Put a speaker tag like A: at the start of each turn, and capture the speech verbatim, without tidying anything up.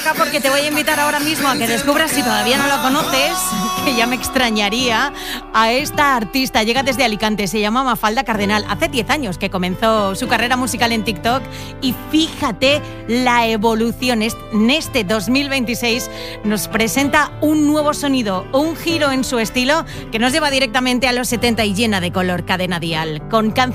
A: toca porque te voy a invitar ahora mismo a que descubras, si todavía no lo conoces, que ya me extrañaría, a esta artista. Llega desde Alicante, se llama Mafalda Cardenal. Hace diez años que comenzó su carrera musical en TikTok y fíjate la evolución. En este dos mil veintiséis nos presenta un nuevo sonido, un giro en su estilo que nos lleva directamente a los setenta y llena de color. Cadena Dial, con canciones